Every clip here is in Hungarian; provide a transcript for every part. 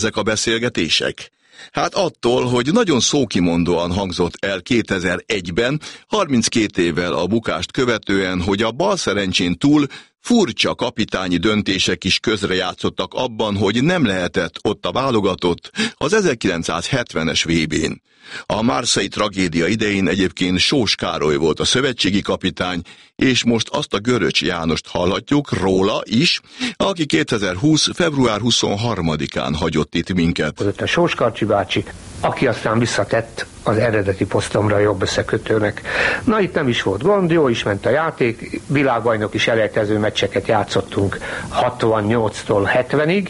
ezek a beszélgetések? Hát attól, hogy nagyon szókimondóan hangzott el 2001-ben, 32 évvel a bukást követően, hogy a balszerencsén túl furcsa kapitányi döntések is közrejátszottak abban, hogy nem lehetett ott a válogatott az 1970-es VB-n. A Marseille tragédia idején egyébként Sós Károly volt a szövetségi kapitány, és most azt a Göröcs Jánost hallhatjuk róla is, aki 2020. február 23-án hagyott itt minket. A Sós Karcsi bácsi, aki aztán visszatett az eredeti posztomra jobb összekötőnek. Na, itt nem is volt gond, jó is ment a játék, világbajnoki selejtező meccseket játszottunk 68-tól 70-ig,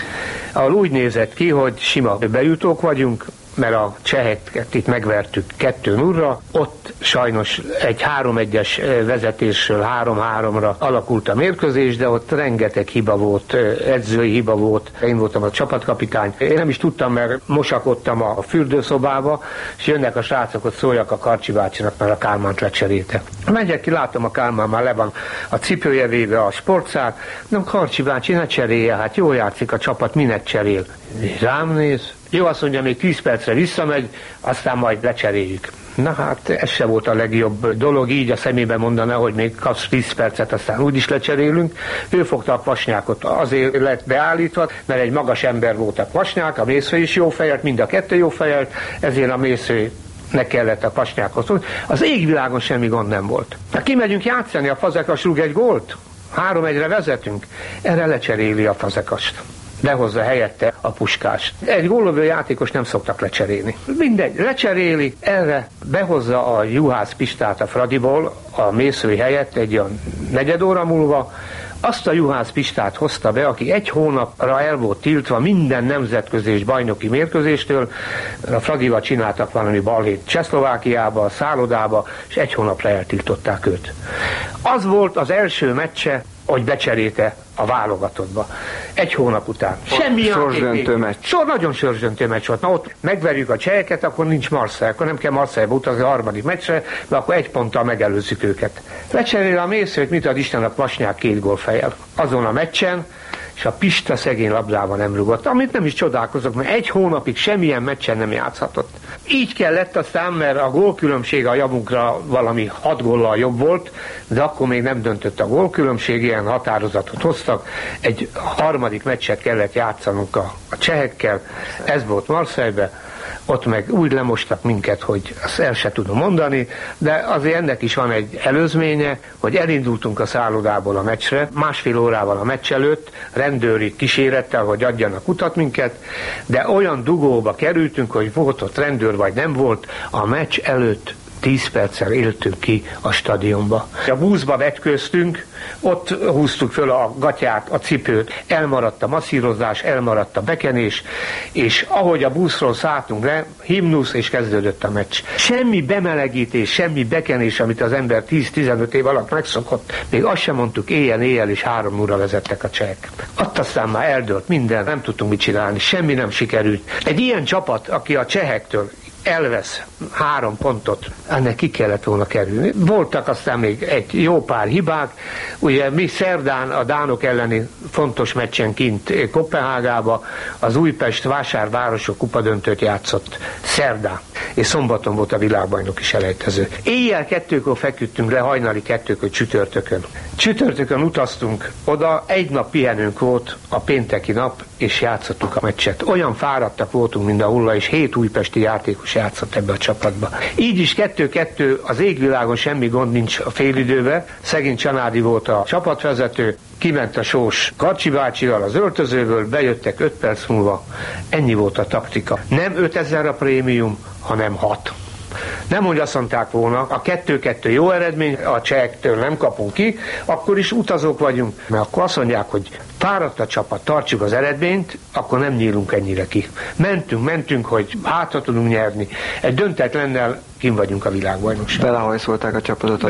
ahol úgy nézett ki, hogy sima bejutók vagyunk, mert a cseheket itt megvertük 2-0-ra, ott sajnos egy 3-1-es vezetésről 3-3-ra alakult a mérkőzés, de ott rengeteg hiba volt, edzői hiba volt. Én voltam a csapatkapitány. Én nem is tudtam, mert mosakodtam a fürdőszobába, és jönnek a srácok, hogy szóljak a Karcsi bácsinak, mert a Kálmánt lecserélte. Megyek ki, látom, a Kálmán már le van a cipője véve a sportszár. Nem, Karcsi bácsi, ne cserélje, hát jól játszik a csapat, minek cserél? Rám néz. Jó, azt mondja, még 10 percre visszamegy, aztán majd lecseréljük. Na hát, ez se volt a legjobb dolog, így a szemébe mondaná, hogy még kapsz 10 percet, aztán úgyis lecserélünk. Ő fogta a Kvasnyákot, azért lett beállítva, mert egy magas ember volt a Kvasnyák, a Mésző is jó fejelt, mind a kettő jó fejelt, ezért a Mészőnek kellett a Kvasnyákhoz. Az égvilágon semmi gond nem volt. Ha kimegyünk játszani, a Fazekas rúg egy gólt, 3-1-re vezetünk, erre lecseréli a Fazekast. Lehozza helyette a Puskást. Egy góllövő játékos nem szoktak lecserélni. Mindegy, lecseréli, erre behozza a Juhász Pistát a Fradiból, a Mészői helyett egy olyan negyed óra múlva, azt a Juhász Pistát hozta be, aki egy hónapra el volt tiltva minden nemzetközi és bajnoki mérkőzéstől. A Fradival csináltak valami balhét Csehszlovákiába, a szállodába, és egy hónapra eltiltották őt. Az volt az első meccse, hogy becserélte a válogatottba. Egy hónap után. Semmi sorsdöntő meccs. Nagyon sorsdöntő meccs volt. Na, ott megverjük a cseheket, akkor nincs Marseille, akkor nem kell Marseille-ba utazni a harmadik meccsre, de akkor egy ponttal megelőzzük őket. Lecserél a Mészőt, mit ad Isten, a Kvasnyák 2 gólfejjel. Azon a meccsen, és a Pista szegény labdában nem rugott, amit nem is csodálkozok, mert egy hónapig semmilyen meccsen nem játszhatott. Így kellett aztán, mert a gólkülönbség a javunkra valami 6 góllal jobb volt, de akkor még nem döntött a gólkülönbség, ilyen határozatot hoztak. Egy harmadik meccset kellett játszanunk a csehekkel, ez volt Marseille-be, ott meg úgy lemostak minket, hogy azt el se tudom mondani, de azért ennek is van egy előzménye, hogy elindultunk a szállodából a meccsre, másfél órával a meccs előtt, rendőri kísérettel, hogy adjanak utat minket, de olyan dugóba kerültünk, hogy volt ott rendőr vagy nem volt, a meccs előtt 10 perccel éltünk ki a stadionba. A buszba vetköztünk, ott húztuk föl a gatyát, a cipőt, elmaradt a masszírozás, elmaradt a bekenés, és ahogy a buszról szálltunk le, himnusz, és kezdődött a meccs. Semmi bemelegítés, semmi bekenés, amit az ember 10-15 év alatt megszokott, még azt sem mondtuk, éjjel és 3-0-ra vezettek a csehek. Ott aztán már eldőlt minden, nem tudtunk mit csinálni, semmi nem sikerült. Egy ilyen csapat, aki a csehektől elvesz 3 pontot, ennek ki kellett volna kerülni. Voltak aztán még egy jó pár hibák, ugye mi szerdán a dánok elleni fontos meccsen kint Koppenhágába az Újpest vásárvárosok kupadöntőt játszott szerdán, és szombaton volt a világbajnoki selejtező. Éjjel 2-kor feküdtünk le, hajnali 2-kor csütörtökön. Csütörtökön utaztunk oda, egy nap pihenőnk volt a pénteki nap, és játszottuk a meccset. Olyan fáradtak voltunk, mint a hulla, és 7 újpesti játékos játszott ebbe a csapatba. Így is 2-2, az égvilágon semmi gond nincs a félidőbe. Szegény Csanádi volt a csapatvezető, kiment a Sós Karcsi bácsival az öltözőből, bejöttek 5 perc múlva. Ennyi volt a taktika. Nem 5000 a prémium, hanem 6. Nem, hogy azt mondták volna, a 2-2 jó eredmény, a csehektől nem kapunk ki, akkor is utazók vagyunk, mert akkor azt mondják, hogy fáradt a csapat, tartsuk az eredményt, akkor nem nyílunk ennyire ki. Mentünk, hogy hátra tudunk nyerni. Egy döntetlennel kim vagyunk a világbajnokságban. Belehajszolták a csapatot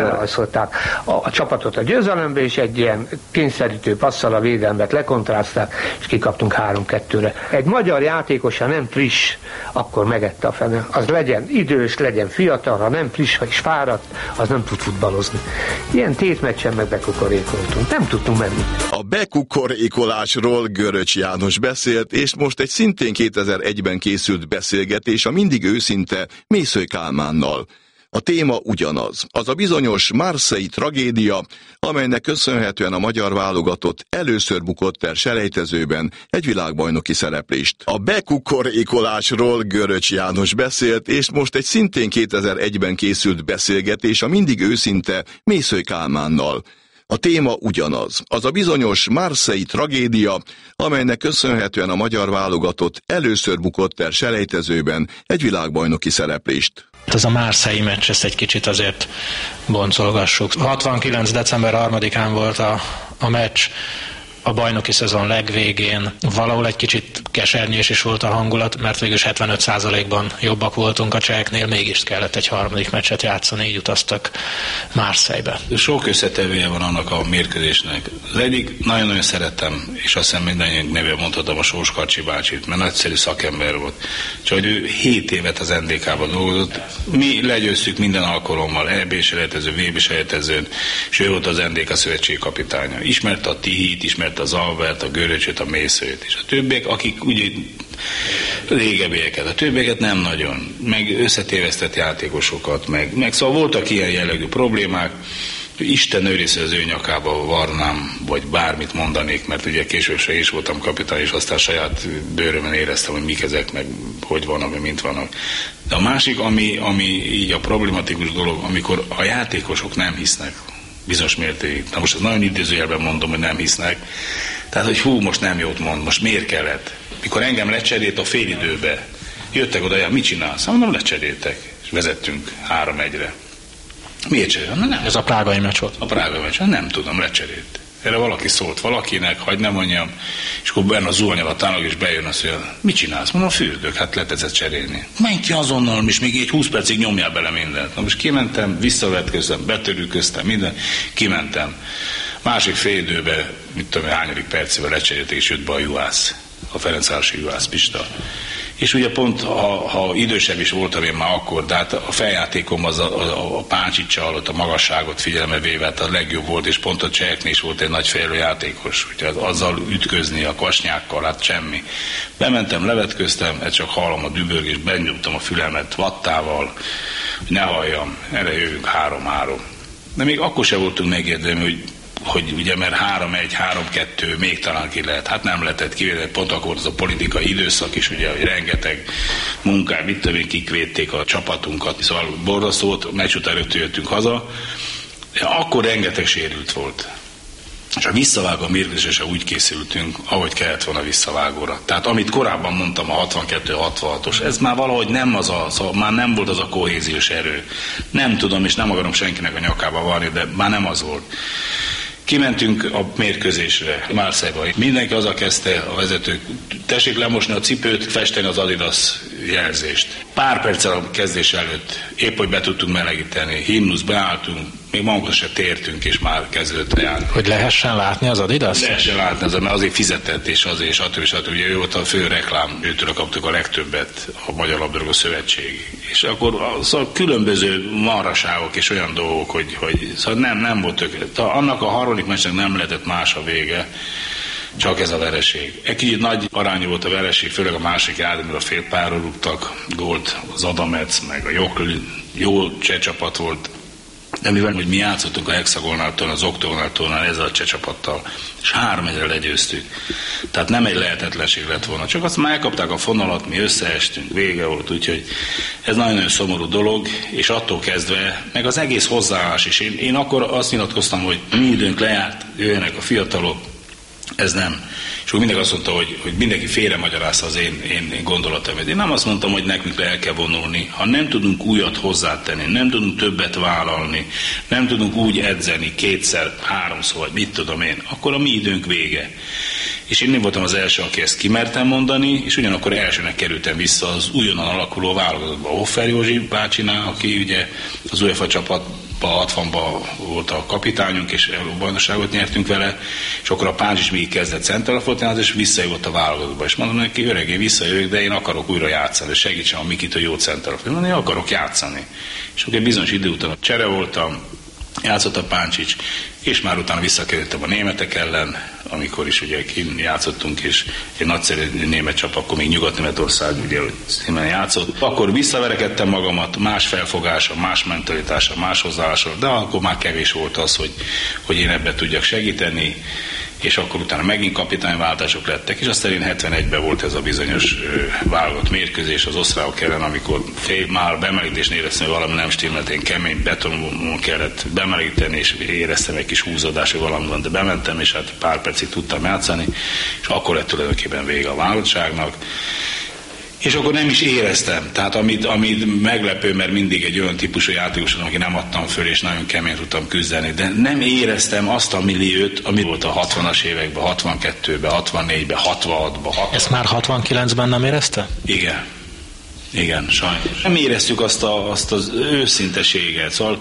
a csapatot a győzelembe, és egy ilyen kényszerítő passzal a védelmet lekontrázták, és kikaptunk 3-2-re. Egy magyar játékos, ha nem friss, akkor megette a fene. Az legyen idős, legyen fiatal, ha nem friss és fáradt, az nem tud futballozni. Ilyen tétmeccsen meg bekukorékoltunk. Nem tudtunk menni. A bekukorékolásról Göröcs János beszélt, és most egy szintén 2001-ben készült beszélgetés a mindig őszinte Mészöly Kálmánnal. A téma ugyanaz, az a bizonyos marseille tragédia, amelynek köszönhetően a magyar válogatott először bukott el selejtezőben egy világbajnoki szereplést. A bekukorékolásról Göröcs János beszélt, és most egy szintén 2001-ben készült beszélgetés a mindig őszinte Mészöly Kálmánnal. A téma ugyanaz, az a bizonyos marseille tragédia, amelynek köszönhetően a magyar válogatott először bukott el selejtezőben egy világbajnoki szereplést. Ez a marseille meccs, ezt egy kicsit azért boncolgassuk. 69. december 3-án volt a meccs, a bajnoki szezon legvégén. Valahol egy kicsit kesernyés is volt a hangulat, mert végül 75%-ban jobbak voltunk a cseheknél, mégis kellett egy harmadik meccset játszani, így utaztak Marseille-be. Sok összetevője van annak a mérkőzésnek. Az egyik, nagyon-nagyon szerettem, és azt hiszem mindannyiunk nevében mondhatom a Sós Karcsi bácsit, mert nagyszerű szakember volt. Csak ő 7 évet az NDK-ban dolgozott. Mi legyőztük minden alkalommal, EB-selejtező, VB-selejtezőn, és ő volt az NDK szövetségi kapitánya. Ismerte a Tihit, ismerte a Zalbert, a Göröcsöt, a Mészőt, és a többiek, akik ugye régebbieket, a többieket nem nagyon, meg összetévesztett játékosokat, meg szóval voltak ilyen jellegű problémák. Isten őrisze az ő nyakába varnám, vagy bármit mondanék, mert ugye később se is voltam kapitány, és aztán saját bőrömön éreztem, hogy mik ezek, meg hogy vannak, meg mint vannak. De a másik, ami így a problematikus dolog, amikor a játékosok nem hisznek bizonyos mértékig. Na most nagyon idézőjelben mondom, hogy nem hisznek. Tehát, hogy most nem jót mond, most miért kellett? Mikor engem lecserélt a félidőbe, jöttek oda, mit csinálsz? Mondom, lecseréltek, és vezettünk 3-1-re. Miért cserélt? Nem. Ez a prágai meccs volt? A prágai meccs, nem tudom, lecserélt. Erre valaki szólt valakinek, hagyd nem mondjam, és akkor benne a zuhany alatt állnak, és bejön azt, hogy mit csinálsz? Mondom, fürdök, hát lehetett cserélni. Menj ki azonnal, és még egy 20 percig nyomjál bele mindent. Na most kimentem, visszavetköztem, betörülköztem, minden, kimentem. Másik fél időben, mit tudom, hányadik percében lecserélték, és jött be a juhász, a Ferencvárosi juhász Pista. És ugye pont, ha idősebb is voltam én már akkor, de hát a feljátékom az a Páncsicsa alatt a magasságot figyelembe véve, hát a legjobb volt, és pont a cseheknél is volt egy nagy fejlő játékos, úgyhogy azzal ütközni a kasnyákkal, hát semmi. Bementem, levetköztem, ezt csak hallom a dübörgést, benyomtam a fülemet vattával, hogy ne halljam, erre jövünk 3-3. De még akkor sem voltunk megérdemű, hogy ugye, mert 3-1, 3-2 még talán ki lehet. Hát nem lehetett kivédeni, pont akkor volt az a politikai időszak is, ugye, hogy rengeteg munkát, mit többé kikvédték a csapatunkat. Szóval borzasztó volt, meccs után rögtön jöttünk haza. Akkor rengeteg sérült volt. És a visszavágó mérkőzésre úgy készültünk, ahogy kellett volna visszavágóra. Tehát amit korábban mondtam, a 62-66-os, ez már valahogy nem az szóval már nem volt az a kohéziós erő. Nem tudom, és nem akarom senkinek a nyakába varni, de már nem az volt. Kimentünk a mérkőzésre, Marseille-ba. Mindenki azzal kezdte, a vezetők, tessék lemosni a cipőt, festeni az Adidas jelzést. Pár perccel a kezdés előtt, épp hogy be tudtunk melegíteni, himnusz, beálltunk, még magunkra se tértünk, és már kezdődött járni. Hogy lehessen látni az Adidas? Lehessen látni, mert azért fizetett, és azért, stb. Ugye ő volt a fő reklám, őtől kaptuk a legtöbbet, a Magyar Labdarúgó Szövetség. És akkor szóval különböző marhaságok és olyan dolgok, hogy szóval nem volt tökéletes. Annak a harmadik meccsnek nem lehetett más a vége, csak ez a vereség. Egy kicsit nagy arányú volt a vereség, főleg a másik Ádám, a félpályára rúgtak gólt, az Adamec, meg a Jokli, jó cseh csapat volt. De mivel, hogy mi játszottunk a Hexagonáltól, az Oktogonáltól, ezzel a cseh csapattal, és 3-1-re legyőztük. Tehát nem egy lehetetlenség lett volna. Csak azt már elkapták a fonalat, mi összeestünk, vége volt, úgyhogy ez nagyon-nagyon szomorú dolog, és attól kezdve, meg az egész hozzáállás is. Én akkor azt nyilatkoztam, hogy mi időnk lejárt, jöjjenek a fiatalok, ez nem. És akkor mindenki azt mondta, hogy mindenki félre magyarázta az én gondolatomat. Én nem azt mondtam, hogy nekünk el kell vonulni, ha nem tudunk újat hozzátenni, nem tudunk többet vállalni, nem tudunk úgy edzeni 2-3-szor, vagy mit tudom én, akkor a mi időnk vége. És én voltam az első, aki ezt kimertem mondani, és ugyanakkor elsőnek kerültem vissza az újonnan alakuló válogatottba. Hoffer Józsi bácsinál, aki ugye az UEFA csapatban 60-ban volt a kapitányunk, és Európa-bajnokságot nyertünk vele, és akkor a Páncs is még kezdett centralafot játszani, és visszajött a válogatottba. És mondom neki, öregé, visszajövök, de én akarok újra játszani, és segítsem a Mikit, hogy jó centralafot. Mondom, én akarok játszani. És akkor egy bizonyos idő után csere voltam, játszott a Páncsics, és már utána visszakerültem a németek ellen, amikor is ugye játszottunk, és egy nagyszerű német csapat, akkor még Nyugat-Németország ugye színen játszott. Akkor visszaverekedtem magamat, más felfogása, más mentalitása, más hozzáállása, de akkor már kevés volt az, hogy én ebben tudjak segíteni, és akkor utána megint kapitányváltások lettek, és aztán én 71-ben volt ez a bizonyos válogatott mérkőzés az osztrákok ellen, amikor már bemelegítésnél éreztem, hogy valami nem stimmelt, én kemény betonon kellett bemelegíteni, és éreztem egy kis húzódás, hogy valami van, de bementem, és hát pár percig tudtam játszani, és akkor lett tulajdonképpen vége a válogatottságnak. És akkor nem is éreztem. Tehát amit meglepő, mert mindig egy olyan típusú játékosom, aki nem adtam föl, és nagyon kemény tudtam küzdeni, de nem éreztem azt a milliót, ami volt a 60-as években, 62-ben, 64-ben, 66-ban. Ezt már 69-ben nem érezte? Igen, sajnos. Nem éreztük azt az őszinteséget, szóval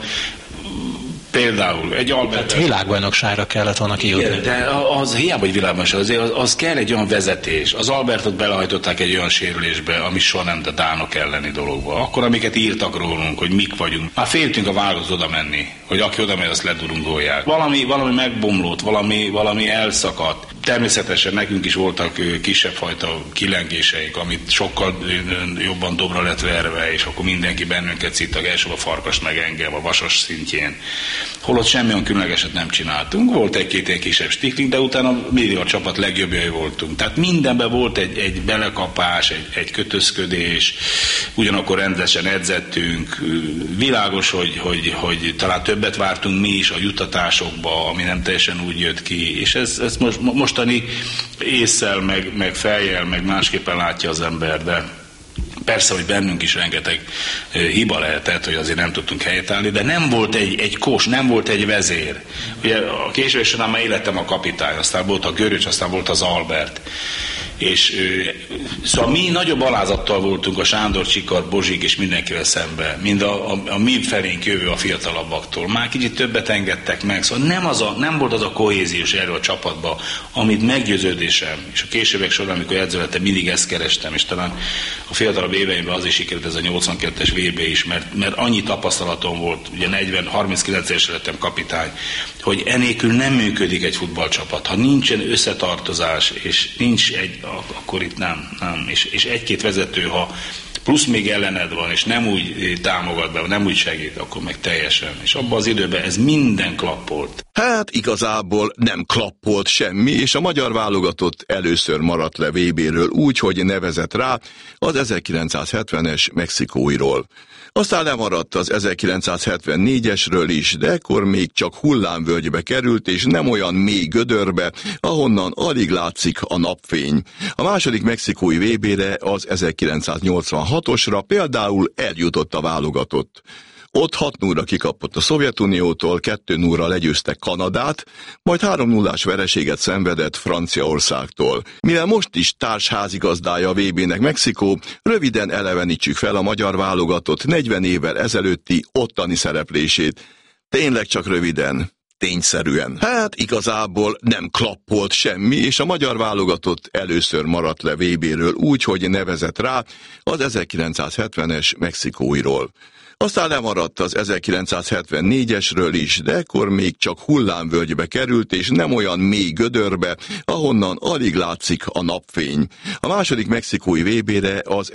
például egy Albert... Hát világbajnokságra kellett volna kijutni. Igen, de az hiába egy világbajnokság, az kell egy olyan vezetés. Az Albertot belehajtották egy olyan sérülésbe, ami soha nem, de dánok elleni dologba. Akkor, amiket írtak rólunk, hogy mik vagyunk, már féltünk a válogatott oda menni, hogy aki oda megy, azt ledurungolják. Valami megbomlott, valami elszakadt. Természetesen nekünk is voltak kisebb fajta kilengéseik, amit sokkal jobban dobra lett verve, és akkor mindenki bennünket szittak, elsőbb a Farkas meg engem a Vasas szintjén. Holott semmi olyan különlegeset nem csináltunk. Volt egy-két ilyen kisebb stikling, de utána mi a csapat legjobbjai voltunk. Tehát mindenben volt egy belekapás, egy kötözködés, ugyanakkor rendesen edzettünk. Világos, hogy talán többet vártunk mi is a juttatásokba, ami nem teljesen úgy jött ki, és ez mostani ésszel, meg fejjel, meg másképpen látja az ember, de persze, hogy bennünk is rengeteg hiba lehetett, hogy azért nem tudtunk helytállni, de nem volt egy kós, nem volt egy vezér. Ugye a később során már életem a kapitány, aztán volt a Göröcs, aztán volt az Albert. És szóval mi nagyobb alázattal voltunk a Sándor, Csikar, Bozsik és mindenkivel szemben, mind a mi felénk jövő a fiatalabbaktól. Már kicsit többet engedtek meg, szóval nem volt az a kohéziós erő a csapatban, amit meggyőződésem, és a későbbek során, amikor edzőlettem, mindig ezt kerestem, és talán a fiatalabb éveimben az is sikerült ez a 82-es VB is, mert annyi tapasztalatom volt, ugye 39 évesen lettem kapitány, hogy enélkül nem működik egy futballcsapat. Ha nincsen összetartozás, és nincs akkor itt nem. És egy-két vezető, ha plusz még ellened van, és nem úgy támogat be, nem úgy segít, akkor meg teljesen. És abban az időben ez minden klappolt. Hát igazából nem klappolt semmi, és a magyar válogatott először maradt le VB-ről úgy, hogy nevezett rá az 1970-es mexikóiról. Aztán lemaradt az 1974-esről is, de ekkor még csak hullámvölgybe került, és nem olyan mély gödörbe, ahonnan alig látszik a napfény. A második mexikói VB-re, az 1986-osra például eljutott a válogatott. Ott 6-0-ra kikapott a Szovjetuniótól, 2-0-ra legyőzte Kanadát, majd 3-0-ás vereséget szenvedett Franciaországtól. Mivel most is társházigazdája a VB-nek Mexikó, röviden elevenítsük fel a magyar válogatott 40 évvel ezelőtti ottani szereplését. Tényleg csak röviden. Tényszerűen. Hát igazából nem klappolt semmi, és a magyar válogatott először maradt le VB-ről úgy, hogy nevezett rá az 1970-es mexikóiról. Aztán lemaradt az 1974-esről is, de ekkor még csak hullámvölgybe került, és nem olyan mély gödörbe, ahonnan alig látszik a napfény. A második mexikói VB-re, az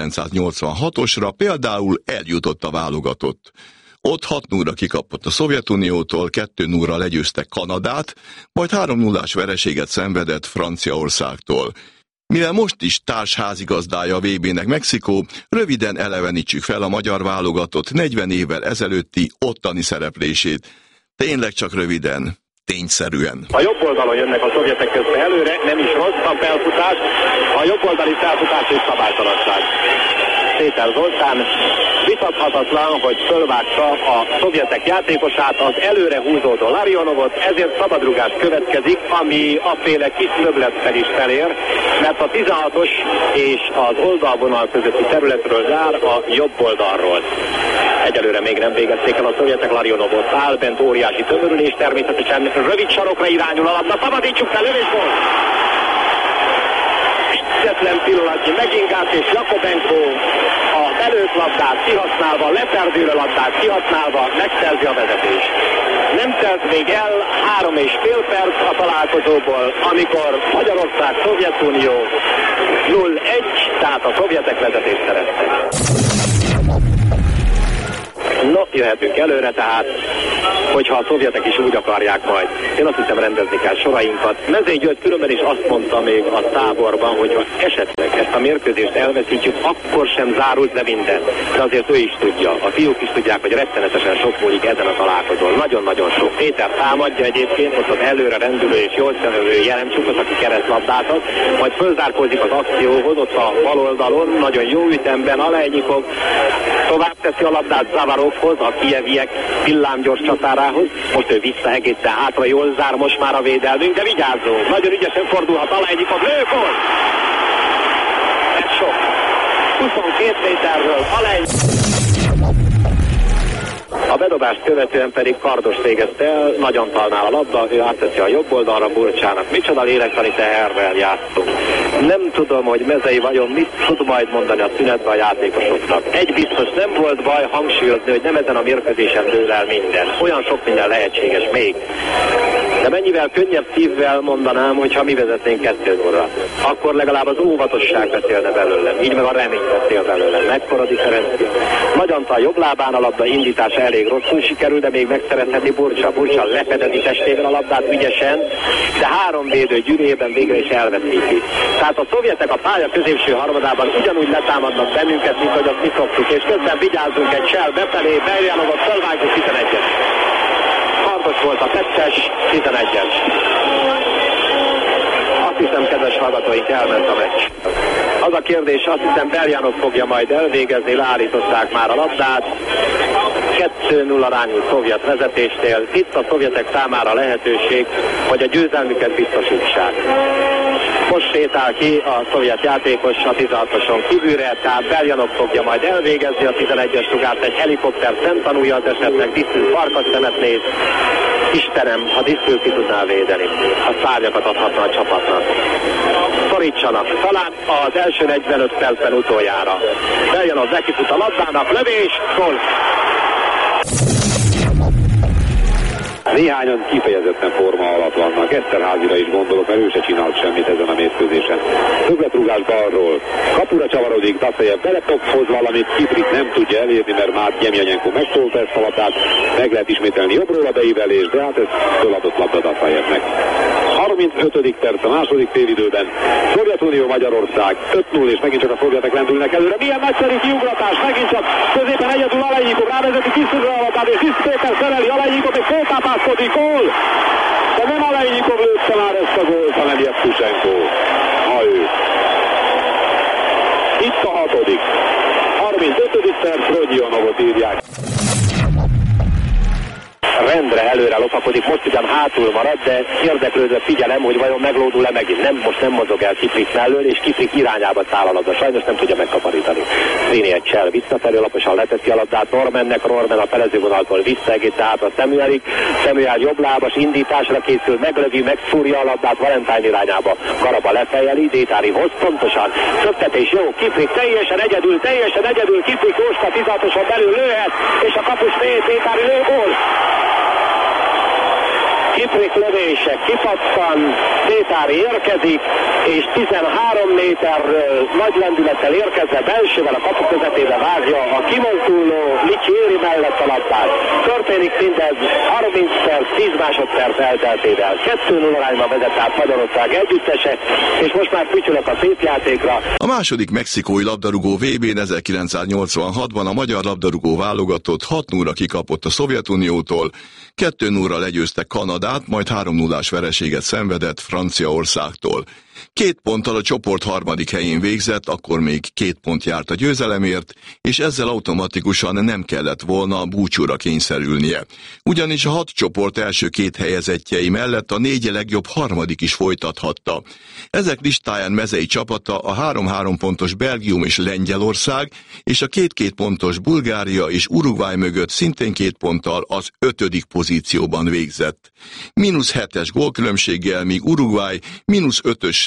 1986-osra például eljutott a válogatott. Ott 6-0-ra kikapott a Szovjetuniótól, 2-0-ra legyőzte Kanadát, majd 3-0-ás vereséget szenvedett Franciaországtól. Mivel most is társházigazdája a VB-nek Mexikó, röviden elevenítsük fel a magyar válogatott 40 évvel ezelőtti ottani szereplését. Tényleg csak röviden, tényszerűen. A jobb oldalon jönnek a szovjetek közben előre, nem is rossz a felfutás, a jobb oldali felfutás és szabálytalanság. Péter Zoltán vitathatatlan, hogy fölvágta a szovjetek játékosát, az előre húzódó Larionovot, ezért szabadrugás következik, ami aféle kis többlettel is felér, mert a 16-os és az oldalvonal közötti területről zár a jobb oldalról. Egyelőre még nem végezték el a szovjetek, Larionovot áll bent, óriási tömörülés, természetesen rövid sarokra irányul a labda, szabadítsuk fel, lövés volt! Egyetlen pillanatnyi megingás, és Jakobenko az előtt labdát labdát kihasználva, leperdülő labdát kihasználva megszerzi a vezetést. Nem telt még el 3,5 perc a találkozóból, amikor Magyarország, Szovjetunió 0-1, tehát a szovjetek vezetést szereztek. No, jöhetünk előre, tehát, hogyha a szovjetek is úgy akarják majd. Én azt hiszem, rendezni kell sorainkat. Mezei György különben is azt mondta még a táborban, hogy ha esetleg ezt a mérkőzést elveszítjük, akkor sem zárult le minden. De azért ő is tudja, a fiúk is tudják, hogy rettenetesen sok múlik ezen a találkozón. Nagyon-nagyon sok. Péter támadja egyébként, ott az előre rendülő és jól szerelő Jelemcsukot, aki keresztlabdázat, majd fölzárkózik az akcióhoz, ott a bal oldalon, nagyon jó ütemben Alejnyikov tovább teszi a labdát Zavarovhoz, a kijeviek villámgyors csatárához. Most ő vissza egészen hátra, jól zár most már a védelmünk, de vigyázzunk, nagyon ügyesen fordulhat Alejnyikov, lőgól! Ez sok. 22 méterről Alejnyikov. A bedobást követően pedig Kardos végezte el, nagyon talnál a labda, ő átteszi a jobb oldalra Burcsának. Micsoda lélektani teherrel játszunk. Nem tudom, hogy Mezei vajon mit tud majd mondani a szünetben a játékosoknak. Egy biztos, nem volt baj hangsúlyozni, hogy nem ezen a mérkőzésen dől el minden. Olyan sok minden lehetséges még. De mennyivel könnyebb szívvel mondanám, hogyha mi vezetnénk 2-0-ra. Akkor legalább az óvatosság beszélne belőlem, így meg a remény beszél belőlem. Mekkora differencia. Nagyantal jobb lábán a labda indítása elég rosszul sikerül, de még megszerezheti Burcsa. Burcsa lefedezi testével a labdát ügyesen, de 3 védő gyűrűjében végre is elveszíti. Tehát a szovjetek a pálya középső harmadában ugyanúgy letámadnak bennünket, mint hogy azt mi szoktuk, és közben vigyázzunk egy sel befelé, Beljanovot fölvágjuk 11-es. Kardos volt a 2-es, 11-es. Azt hiszem, kedves hallgatóink, elment a meccs. Az a kérdés, azt hiszem, Beljanov fogja majd elvégezni, leállították már a labdát. 2-0 arányú szovjet vezetésnél. Itt a szovjetek számára lehetőség, hogy a győzelmüket biztosítsák. Most sétál ki a szovjet játékos a 16-oson kívülre, tehát Beljanov fogja majd elvégezni a 11-es sugárt, egy helikopter szemtanúja az esetleg, Disztül farkas szemet néz. Istenem, ha Disztül ki tudná védeni, a szárnyakat adhatna a csapatnak. Szorítsanak, talán az első 45 percben utoljára. Beljanov nekifut a labdának, lövés, gól! Néhányan kifejezetten forma alatt vannak. Eszterházira is gondolok, mert ő se csinált semmit ezen a mérkőzésen. Többletrugás balról. Kapura csavarodik, Daszajev beletokhoz valamit, Kiprik nem tudja elérni, mert már Gyemjanyenko megszólta ezt a labdát. Meg lehet ismételni jobbról a beívelés, de hát ez föladott labda Daszajevnek. 35. perc a második félidőben. Szovjetunió Magyarország 5-0, és megint csak a szovjetek lendülnek előre. Milyen nagyszerű kiugratás, megint csak középen egyedül Alejnyikov rávezeti Disztülre a labdát, és Disztül Péter szereli, Alejnyikov még föltápászkodik, gól! De nem Alejnyikov lőtte már ezt a gólt, hanem Jevtusenko. Ha ő. Itt a 6. 35. perc, Rodionovot írják. Rendre előre lopakodik, most ugyan hátul marad, de érdeklődve figyelem, hogy vajon meglódul-e megint. Most nem mozog el Kiprik mellől, és Kiprik irányába száll a labda. Sajnos nem tudja megkaparítani. Trini egy csel visszafelé, laposan leteszi a labdát Normannek, Norman a felezővonaltól vissza egészen hátra Samuelig. Samuel jobblábas indításra készül, meglövi, megszúrja a labdát Valentine irányába. Garaba lefejeli, Détárihoz pontosan. Köptetés jó, Kiprik teljesen egyedül, Kiprik Jóska 16-oson belül lőhet, és a kapus véd, Détári lő, gól! Kiprik lövése kipattan, Détári érkezik, és 13 méterről nagy lendülettel érkezve belsővel a kapu közepébe vágja a kimozduló Licsieri mellett a labdát. Történik mindez 30 perc, 10 másodperc elteltével. 2-0 arányban vezet át Magyarország együttese, és most már fütyülök a szép játékra. A második mexikói labdarúgó VB-n 1986-ban a magyar labdarúgó válogatott 6-0-ra kikapott a Szovjetuniótól, 2-0-ra legyőzte Kanadát, majd 3-0-ás vereséget szenvedett Franciaországtól. 2 ponttal a csoport harmadik helyén végzett, akkor még 2 pont járt a győzelemért, és ezzel automatikusan nem kellett volna búcsúra kényszerülnie. Ugyanis a 6 csoport első 2 helyezettjei mellett a 4 legjobb harmadik is folytathatta. Ezek listáján Mezei csapata a 3-3 pontos Belgium és Lengyelország, és a 2-2 pontos Bulgária és Uruguay mögött szintén 2 ponttal az 5. pozícióban végzett. -7-es gólkülönbséggel, míg Uruguay -5-össel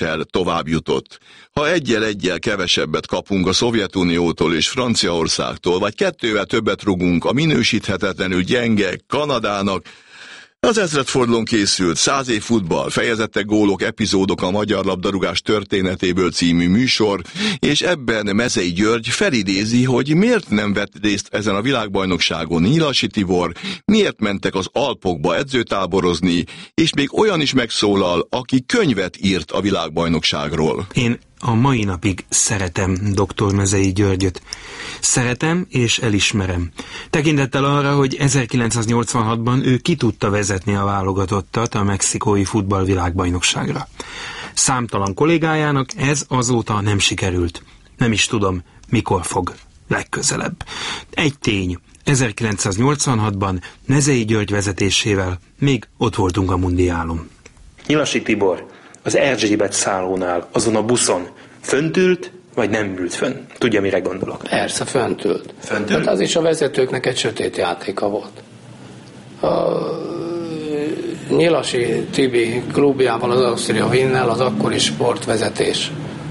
rendszer tovább jutott. Ha egyel kevesebbet kapunk a Szovjetuniótól és Franciaországtól, vagy 2-vel többet rugunk a minősíthetetlenül gyenge Kanadának, az ezredfordulón készült 100 év futball, fejezettek, gólok, epizódok a magyar labdarúgás történetéből című műsor, és ebben Mezei György felidézi, hogy miért nem vett részt ezen a világbajnokságon Nyilasi Tibor, miért mentek az Alpokba edzőtáborozni, és még olyan is megszólal, aki könyvet írt a világbajnokságról. Én a mai napig szeretem dr. Mezei Györgyöt. Szeretem és elismerem. Tekintettel arra, hogy 1986-ban ő ki tudta vezetni a válogatottat a mexikói futballvilágbajnokságra. Számtalan kollégájának ez azóta nem sikerült. Nem is tudom, mikor fog legközelebb. Egy tény, 1986-ban Mezei György vezetésével még ott voltunk a mundiálon. Nyilasi Tibor az Erzsébet szállónál, azon a buszon fönt ült, vagy nem ült fönn? Tudja, mire gondolok? Persze, fönt ült. Fönt ült? Hát az is a vezetőknek egy sötét játéka volt. A Nyilasi Tibi klubjával, az Austria Winnel az akkori sportvezetés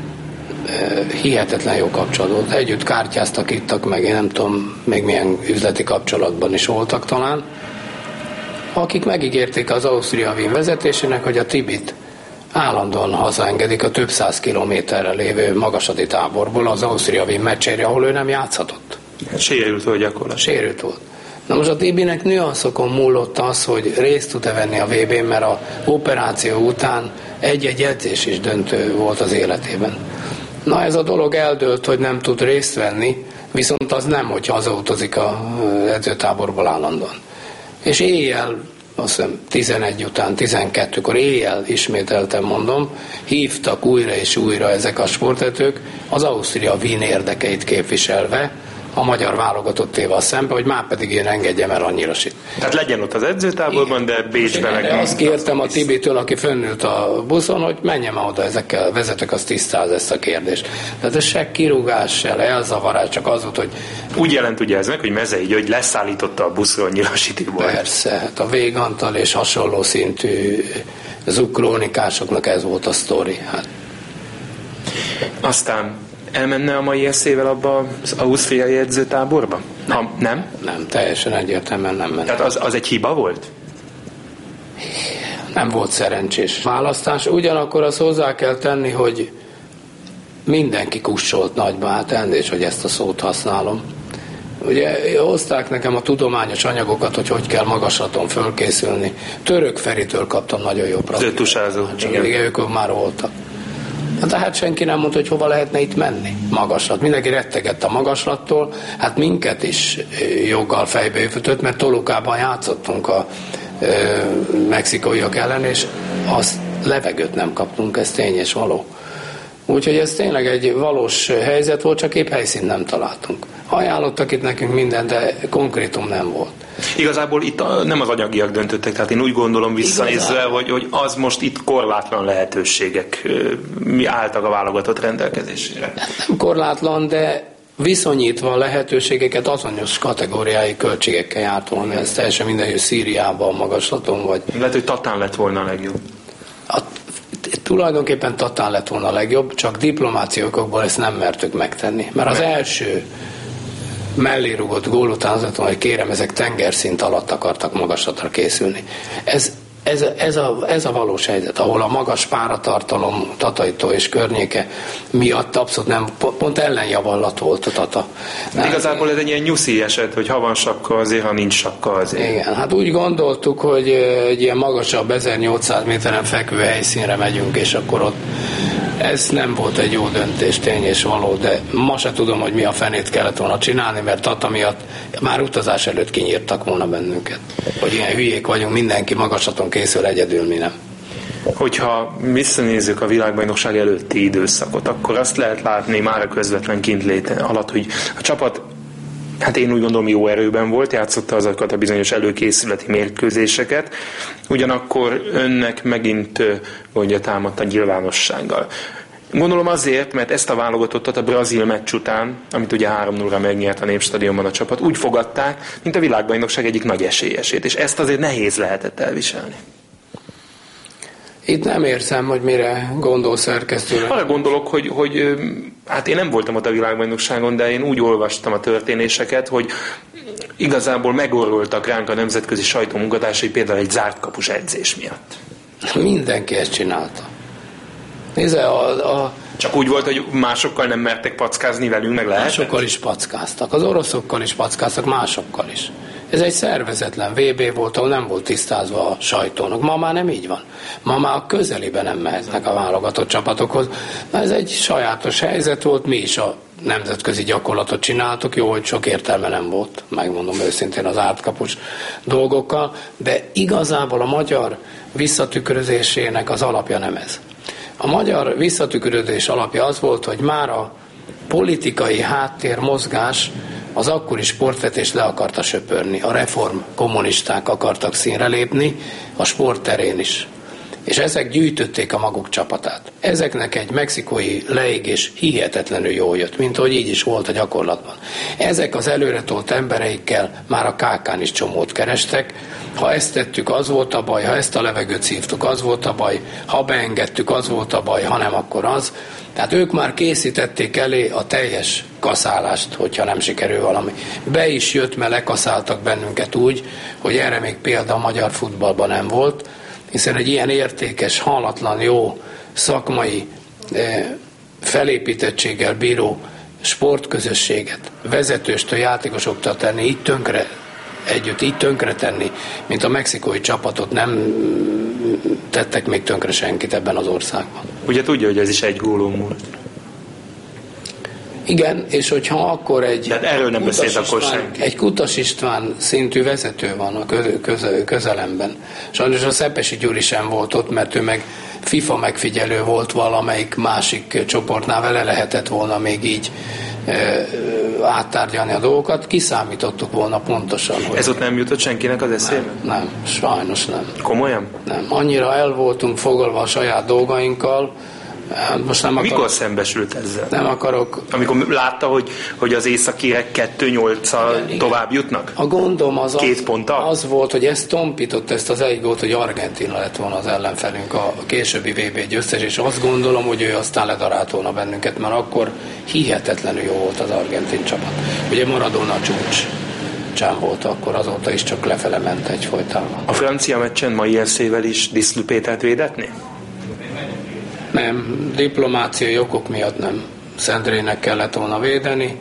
hihetetlen jó kapcsolat volt. Együtt kártyáztak, ittak meg, én nem tudom, még milyen üzleti kapcsolatban is voltak talán, akik megígérték az Austria Wien vezetésének, hogy a Tibit állandóan hazaengedik a több 100 kilométerre lévő magasadi táborból az Austria Wien meccsére, ahol ő nem játszhatott. Sérült volt gyakorlatilag. Sérült volt. Na most a Tibinek nüanszokon múlott az, hogy részt tud-e venni a VB-n, mert az operáció után egy-egy edzés is döntő volt az életében. Na ez a dolog eldőlt, hogy nem tud részt venni, viszont az nem, hogy hazautazik az edzőtáborból állandóan. És éjjel, azt hiszem 11 után, 12-kor éjjel, ismételten mondom, hívtak újra és újra ezek a sportedzők az Austria Wien érdekeit képviselve a magyar válogatottéval szembe, hogy már pedig én engedjem el annyira sit. Tehát legyen ott az edzőtáborban, de Bécsben meg... Azt kértem a Tibitől, aki fönnült a buszon, hogy menjem oda, ezekkel vezetek, azt tisztáz ezt a kérdést. Tehát ez se kirúgás, se elzavarás, csak az volt, hogy... Úgy jelent ugye ez meg, hogy Mezei György leszállította a buszról Nyilasi Tibor. Persze, hát a Végantal és hasonló szintű zukrónikásoknak ez volt a sztori. Hát. Aztán elmenne a mai eszével abba az ausztriai edzőtáborba? Nem? Nem, teljesen egyértelműen nem ment. Tehát az egy hiba volt? Nem volt szerencsés választás. Ugyanakkor azt hozzá kell tenni, hogy mindenki kussolt nagyba, hát elnézést, hogy ezt a szót használom. Ugye hozták nekem a tudományos anyagokat, hogy kell magaslaton fölkészülni. Török Feritől kaptam nagyon jó praktikát. Tusázó. Igen, ők már voltak. Tehát senki nem mondta, hogy hova lehetne itt menni. Magaslat. Mindenki rettegett a magaslattól. Hát minket is joggal fejbe ütötött, mert Tolukában játszottunk a mexikóiak ellen, és azt levegőt nem kaptunk, ez tény és való. Úgyhogy ez tényleg egy valós helyzet volt, csak épp helyszínt nem találtunk. Ajánlottak itt nekünk mindent, de konkrétum nem volt. Igazából itt nem az anyagiak döntöttek, tehát én úgy gondolom visszanézve, hogy az most itt korlátlan lehetőségek álltak a válogatott rendelkezésére. Nem korlátlan, de viszonyítva a lehetőségeket azonos kategóriái költségekkel járt volna. Ez teljesen minden, hogy Szíriában, magaslaton vagy. Lehet, hogy Tatán lett volna a legjobb. Tulajdonképpen Tatán lett volna a legjobb, csak diplomáciai okokból ezt nem mertük megtenni. Mert az első mellérugott gól után az lett volna, hogy kérem, ezek tengerszint alatt akartak magaslatra készülni. Ez a valós helyzet, ahol a magas páratartalom Tataitó és környéke miatt abszolút nem, pont ellenjavallat volt a Tata. Igazából ez egy ilyen nyuszi eset, hogy ha van sapka azért, ha nincs sapka azért. Igen, hát úgy gondoltuk, hogy egy ilyen magasabb 1800 méteren fekvő helyszínre megyünk, és akkor ott ez nem volt egy jó döntés, tény és való, de ma se tudom, hogy mi a fenét kellett volna csinálni, mert Tata miatt már utazás előtt kinyírtak volna bennünket. Hogy ilyen hülyék vagyunk, mindenki magaslaton készül, egyedül mi nem. Hogyha visszanézzük a világbajnokság előtti időszakot, akkor azt lehet látni már a közvetlen kintléte alatt, hogy a csapat, hát én úgy gondolom, jó erőben volt, játszotta azokat a bizonyos előkészületi mérkőzéseket, ugyanakkor önnek megint gondja támadt a nyilvánossággal. Gondolom azért, mert ezt a válogatottat a brazil meccs után, amit ugye 3-0-ra megnyert a Népstadionban a csapat, úgy fogadták, mint a világbajnokság egyik nagy esélyesét, és ezt azért nehéz lehetett elviselni. Itt nem érzem, hogy mire gondol szerkesztőre. Arra gondolok, hogy hát én nem voltam ott a világbajnokságon, de én úgy olvastam a történéseket, hogy igazából megorroltak ránk a nemzetközi sajtómunkatársai például egy zárt kapus edzés miatt. Mindenki ezt csinálta. Nézze, csak úgy volt, hogy másokkal nem mertek packázni velünk, meg lehetett? Másokkal is packáztak, az oroszokkal is packáztak, másokkal is. Ez egy szervezetlen VB volt, ahol nem volt tisztázva a sajtónak. Ma már nem így van. Ma már a közelében nem mehetnek a válogatott csapatokhoz. Na, ez egy sajátos helyzet volt, mi is a nemzetközi gyakorlatot csináltuk, jó, hogy sok értelme nem volt, megmondom őszintén az átkapus dolgokkal, de igazából a magyar visszatükrözésének az alapja nem ez. A magyar visszatükrözés alapja az volt, hogy már a politikai háttérmozgás az akkori sportvetést le akarta söpörni. A reform kommunisták akartak színre lépni, a sportterén is. És ezek gyűjtötték a maguk csapatát. Ezeknek egy mexikói leégés hihetetlenül jól jött, mint hogy így is volt a gyakorlatban. Ezek az előretolt embereikkel már a KK-n is csomót kerestek. Ha ezt tettük, az volt a baj, ha ezt a levegőt szívtuk, az volt a baj, ha beengedtük, az volt a baj, ha nem, akkor az. Tehát ők már készítették elé a teljes kaszálást, hogyha nem sikerül valami. Be is jött, mert lekaszáltak bennünket úgy, hogy erre még példa a magyar futballban nem volt, hiszen egy ilyen értékes, hallatlan, jó, szakmai felépítettséggel bíró sportközösséget vezetőstől, játékosoktól tenni, így tönkre tenni, mint a mexikói csapatot nem tettek még tönkre senkit ebben az országban. Ugye tudja, hogy ez is egy gólon múlt. Igen, és hogyha akkor erről nem beszélt akkor senki. Egy Kutas István szintű vezető van a közelemben. Sajnos a Szepesi Gyuri sem volt ott, mert ő meg FIFA megfigyelő volt valamelyik másik csoportnál, vele lehetett volna még így áttárgyalni a dolgokat, kiszámítottuk volna pontosan. Ez ott nem jutott senkinek az eszébe? Nem, sajnos nem. Komolyan? Nem, annyira el voltunk foglalva a saját dolgainkkal. Most nem Mikor szembesült ezzel? Nem akarok. Amikor látta, hogy az északírek 2-8-al tovább jutnak? A gondom az volt, hogy ezt tompított, ezt az egy gólt, hogy Argentína lett volna az ellenfelünk, a későbbi VB győztes, és azt gondolom, hogy ő aztán ledarált volna bennünket, mert akkor hihetetlenül jó volt az argentin csapat. Ugye Maradona csúcsán volt akkor, azóta is csak lefele ment egyfolytában. A francia meccsen mai eszével is Diszlő Pétert védetni? Nem, diplomáciai okok miatt nem. Szendrének kellett volna védeni.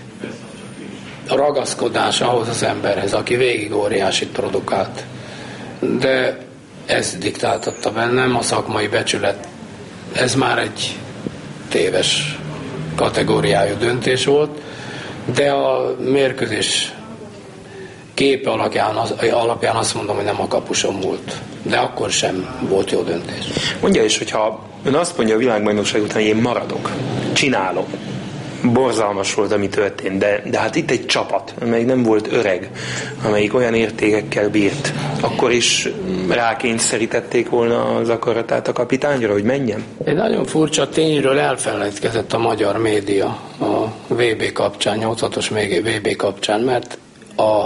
A ragaszkodás ahhoz az emberhez, aki végig óriásit produkált. De ez diktáltatta bennem, a szakmai becsület. Ez már egy téves kategóriájú döntés volt, de a mérkőzés képe alapján azt mondom, hogy nem a kapuson múlt. De akkor sem volt jó döntés. Mondja is, hogyha ön azt mondja a világbajnokság után, hogy én maradok, csinálom. Borzalmas volt, ami történt, de hát itt egy csapat, amelyik nem volt öreg, amelyik olyan értékekkel bírt, akkor is rákényszerítették volna az akaratát a kapitányra, hogy menjen? Egy nagyon furcsa tényről elfelejtkezett a magyar média a VB kapcsán, 86-os VB kapcsán, mert a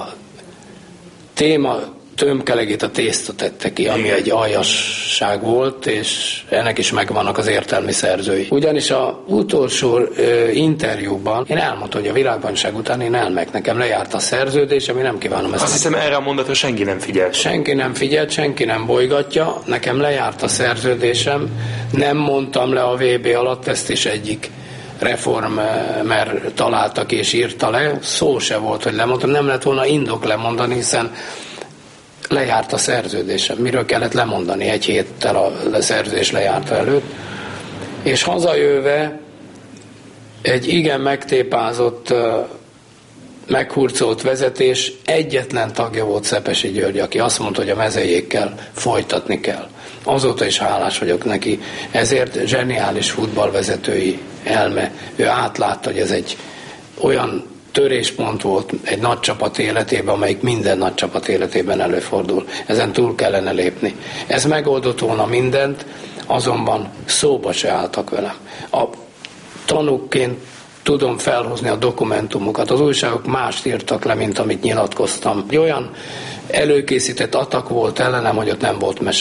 téma tömkelegét, a tészta tette ki, ami egy aljasság volt, és ennek is megvannak az értelmi szerzői. Ugyanis az utolsó interjúban én elmondtam, hogy a világbajnokság után én elmegyek, nekem lejárt a szerződés, ami nem kívánom ezt. Azt hiszem, erre a mondatra senki nem figyelt. Senki nem figyelt, senki nem bolygatja, nekem lejárt a szerződésem, nem mondtam le a VB alatt, ezt is egyik reformer találtak és írta le, szó se volt, hogy lemondtam, nem lett volna indok lemondani, hiszen lejárt a szerződésem. Miről kellett lemondani egy héttel a szerződés lejárta előtt. És hazajöve egy igen megtépázott, meghurcolt vezetés egyetlen tagja volt Szepesi György, aki azt mondta, hogy a mezejékkel folytatni kell. Azóta is hálás vagyok neki. Ezért zseniális futballvezetői elme. Ő átlátta, hogy ez egy olyan töréspont volt egy nagy csapat életében, amelyik minden nagy csapat életében előfordul. Ezen túl kellene lépni. Ez megoldott volna mindent, azonban szóba se álltak velem. A tanúkként tudom felhozni a dokumentumokat. Az újságok mást írtak le, mint amit nyilatkoztam. Olyan előkészített atak volt ellenem, hogy ott nem volt mese.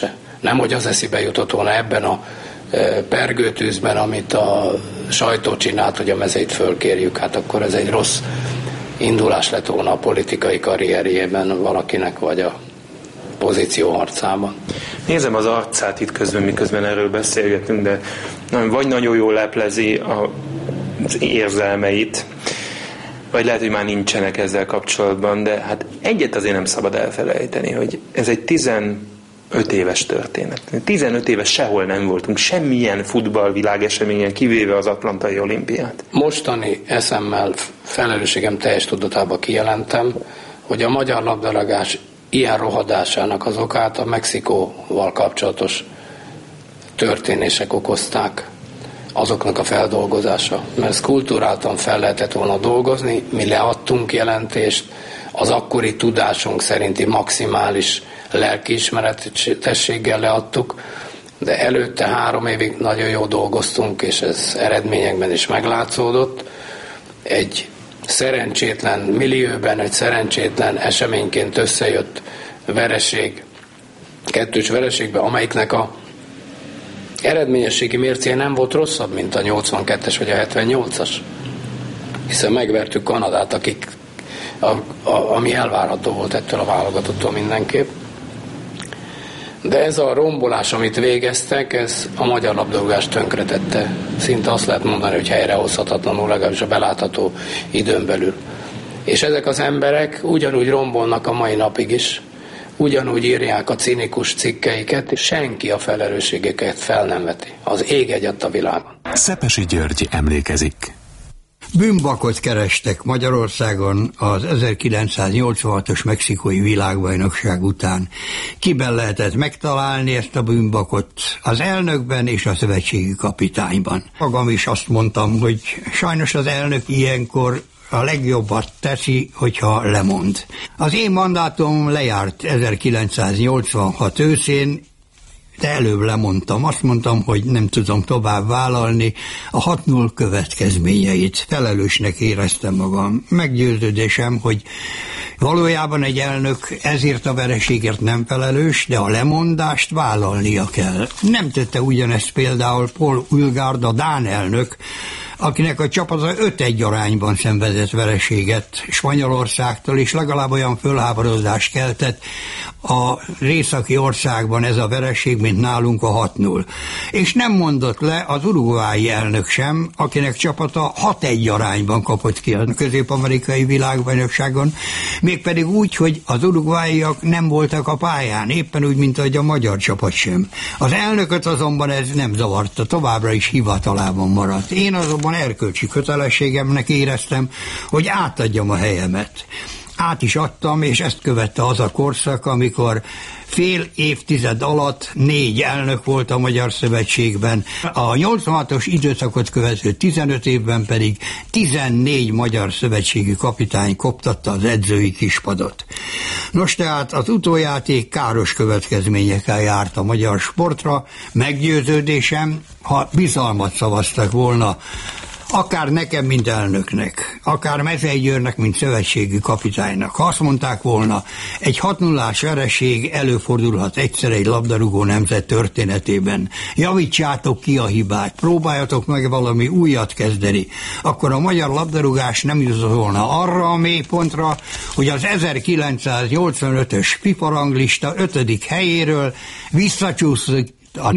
Nem, hogy az eszébe jutott volna ebben a pergőtűzben, amit a sajtó csinált, hogy a mezeit fölkérjük, hát akkor ez egy rossz indulás lett volna a politikai karrierjében valakinek, vagy a pozícióharcában. Nézem az arcát itt közben, miközben erről beszélgetünk, de vagy nagyon jól leplezi az érzelmeit, vagy lehet, hogy már nincsenek ezzel kapcsolatban, de hát egyet azért nem szabad elfelejteni, hogy ez egy 15 éves történet. 15 éves sehol nem voltunk, semmilyen futballvilágeseményen, kivéve az Atlantai Olimpiát. Mostani eszemmel, felelősségem teljes tudatába kijelentem, hogy a magyar labdarúgás ilyen rohadásának az okát a Mexikóval kapcsolatos történések okozták, azoknak a feldolgozása. Mert ezt kulturáltan fel lehetett volna dolgozni, mi leadtunk jelentést, az akkori tudásunk szerinti maximális lelkiismeretességgel leadtuk, de előtte 3 évig nagyon jól dolgoztunk, és ez eredményekben is meglátszódott. Egy szerencsétlen millióben, egy szerencsétlen eseményként összejött vereség, 2-s vereségben, amelyiknek a eredményességi mércéje nem volt rosszabb, mint a 82-es vagy a 78-as. Hiszen megvertük Kanadát, akik ami elvárható volt ettől a válogatottól mindenképp. De ez a rombolás, amit végeztek, ez a magyar labdarúgást tönkretette. Szinte azt lehet mondani, hogy helyrehozhatatlanul, legalábbis a belátható időn belül. És ezek az emberek ugyanúgy rombolnak a mai napig is, ugyanúgy írják a cinikus cikkeiket, és senki a felelősségeket fel nem veti. Az ég egyet a világon. Szepesi György emlékezik. Bűnbakot kerestek Magyarországon az 1986-os mexikói világbajnokság után. Kiben lehetett megtalálni ezt a bűnbakot? Az elnökben és a szövetségi kapitányban. Magam is azt mondtam, hogy sajnos az elnök ilyenkor a legjobbat teszi, hogyha lemond. Az én mandátum lejárt 1986 őszén, de előbb lemondtam. Azt mondtam, hogy nem tudom tovább vállalni a 6-0 következményeit. Felelősnek éreztem magam. Meggyőződésem, hogy valójában egy elnök ezért a vereségért nem felelős, de a lemondást vállalnia kell. Nem tette ugyanezt például Paul Ulgaard, a dán elnök, akinek a csapata 5-1 arányban szenvedett vereséget Spanyolországtól, és legalább olyan fölháborodást keltett a északi országban ez a vereség, mint nálunk a 6-0. És nem mondott le az uruguayi elnök sem, akinek csapata 6-1 arányban kapott ki a közép-amerikai világbajnokságon, mégpedig úgy, hogy az uruguayiak nem voltak a pályán, éppen úgy, mint ahogy a magyar csapat sem. Az elnököt azonban ez nem zavarta, továbbra is hivatalában maradt. Én azonban erkölcsi kötelességemnek éreztem, hogy átadjam a helyemet. Át is adtam, és ezt követte az a korszak, amikor fél évtized alatt 4 elnök volt a Magyar Szövetségben, a 86-os időszakot követő 15 évben pedig 14 magyar szövetségi kapitány koptatta az edzői kispadot. Nos, tehát az utójáték káros következményekkel járt a magyar sportra. Meggyőződésem, ha bizalmat szavaztak volna akár nekem, mint elnöknek, akár Mezei Győrnek, mint szövetségi kapitánynak. Ha azt mondták volna, egy 6-0-ás vereség előfordulhat egyszer egy labdarúgó nemzet történetében, javítsátok ki a hibát, próbáljatok meg valami újat kezdeni, akkor a magyar labdarúgás nem jutott volna arra a mélypontra, hogy az 1985-ös FIFA ranglista 5. helyéről visszacsúszik a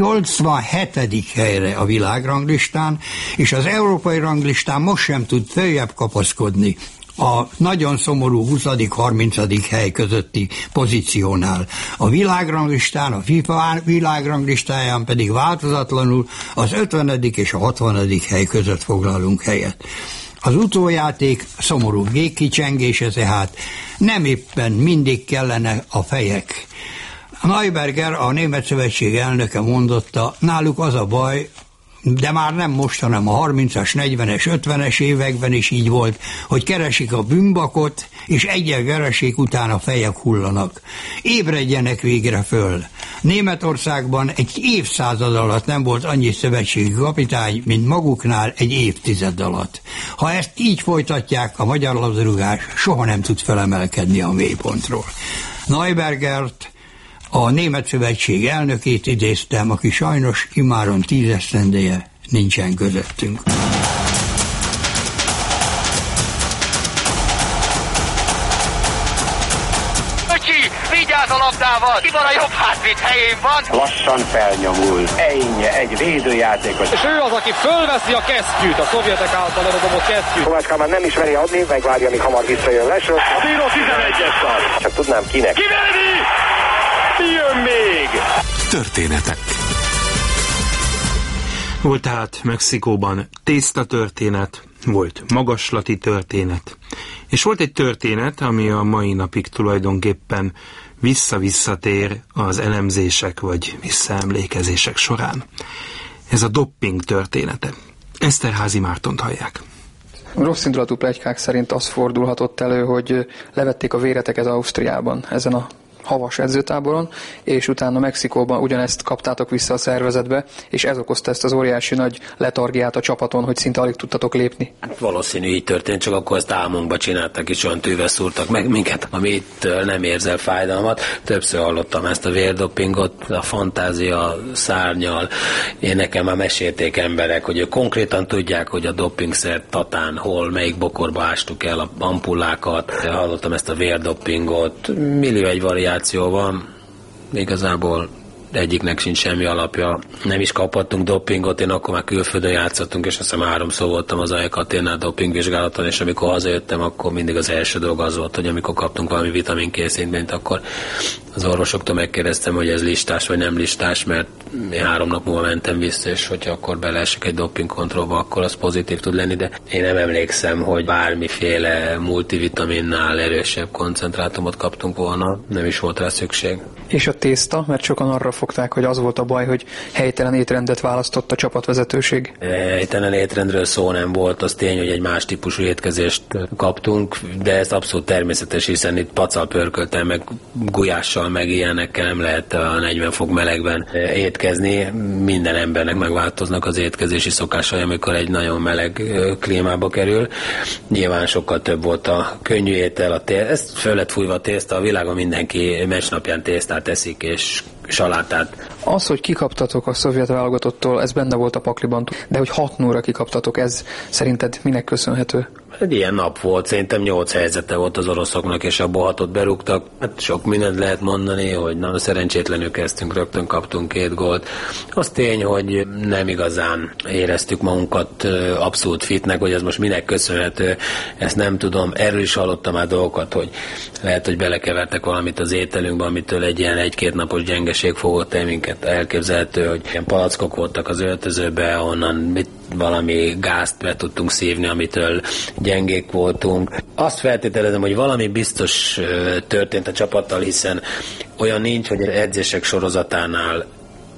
87. helyre a világranglistán, és az európai ranglistán most sem tud följebb kapaszkodni a nagyon szomorú 20.-30. hely közötti pozíciónál. A világranglistán, a FIFA világranglistáján pedig változatlanul az 50. és a 60. hely között foglalunk helyet. Az utójáték szomorú végkicsengése tehát nem éppen mindig kellene a fejek. Neuberger, a Német Szövetség elnöke mondotta, náluk az a baj, de már nem most, hanem a 30-as, 40-es, 50-es években is így volt, hogy keresik a bűnbakot, és egy-egy vereség után a fejek hullanak. Ébredjenek végre föl. Németországban egy évszázad alatt nem volt annyi szövetségi kapitány, mint maguknál egy évtized alatt. Ha ezt így folytatják, a magyar labdarúgás soha nem tud felemelkedni a mélypontról. Neubergert A Német Szövetség elnökét idéztem, aki sajnos immáron 10 esztendeje nincsen közöttünk. Vigyázz a labdával! Ki van a jobb hátvéd helyén van? Lassan felnyomul. Ejnye, egy védőjátékos. És ő az, aki fölveszi a kesztyűt, a szovjetek által ledobott kesztyűt. Kovács Kálmán nem is veri adni, megvárja, amíg hamar visszajön Lesről. A bíró 11-es tart. Csak tudnám kinek. Kiverdi! Jön még! Történetek. Volt tehát Mexikóban tésztatörténet, volt magaslati történet, és volt egy történet, ami a mai napig tulajdonképpen vissza-visszatér az elemzések vagy visszaemlékezések során. Ez a dopping története. Eszterházy Mártont hallják. Rossz indulatú pletykák szerint az fordulhatott elő, hogy levették a véreteket Ausztriában ezen a havas edzőtáboron, és utána Mexikóban ugyanezt kaptátok vissza a szervezetbe, és ez okozta ezt az óriási nagy letargiát a csapaton, hogy szinte alig tudtatok lépni. Valószínű így történt, csak akkor ezt álmunkba csináltak, és olyan tűvel szúrtak meg minket, amitől nem érzel fájdalmat. Többször hallottam ezt a vérdopingot, a fantázia szárnyal. Nekem már mesélték emberek, hogy ők konkrétan tudják, hogy a dopingszer Tatán hol, melyik bokorba ástuk el a ampullákat. Hallottam ezt a vérdopingot, millió egy variáció van, igazából egyiknek sincs semmi alapja. Nem is kaphattunk dopingot, én akkor már külföldön játszottunk, és azt hiszem 3-szor voltam az Aekaténál dopingvizsgálaton, és amikor hazajöttem, akkor mindig az első dolog az volt, hogy amikor kaptunk valami vitaminkészítményt, akkor az orvosoktól megkérdeztem, hogy ez listás vagy nem listás, mert én 3 nap múlva mentem vissza, és hogyha akkor beleesek egy dopingkontrollba, akkor az pozitív tud lenni, de én nem emlékszem, hogy bármiféle multivitaminnál erősebb koncentrátumot kaptunk volna, nem is volt rá szükség. És a tészta, mert sokan arra fogták, hogy az volt a baj, hogy helytelen étrendet választott a csapatvezetőség. Helytelen étrendről szó nem volt, az tény, hogy egy más típusú étkezést kaptunk, de ez abszolút természetes, hiszen itt pacal pörköltel, meg gulyással, meg ilyenekkel nem lehet a 40 fok melegben étkezni. Minden embernek megváltoznak az étkezési szokásai, amikor egy nagyon meleg klímába kerül. Nyilván sokkal több volt a könnyű étel, ez föl lett fújva a tészta, a világon mindenki meccsnapján tésztát eszik, és salátát. Az, hogy kikaptatok a szovjet válogatottól, ez benne volt a pakliban, de hogy 6-0-ra kikaptatok, ez szerinted minek köszönhető? Egy ilyen nap volt, szerintem 8 helyzete volt az oroszoknak, és abból 6-ot berúgtak. Hát sok mindent lehet mondani, hogy nagyon szerencsétlenül kezdtünk, rögtön kaptunk 2 gólt. Az tény, hogy nem igazán éreztük magunkat abszolút fitnek, hogy ez most minek köszönhető, ezt nem tudom. Erről is hallottam már dolgokat, hogy lehet, hogy belekevertek valamit az ételünkbe, amitől egy ilyen 1-2 napos gyengeség fogott el minket. Elképzelhető, hogy ilyen palackok voltak az öltözőbe, onnan valami gázt be tudtunk szívni, amitől gyengék voltunk. Azt feltételezem, hogy valami biztos történt a csapattal, hiszen olyan nincs, hogy edzések sorozatánál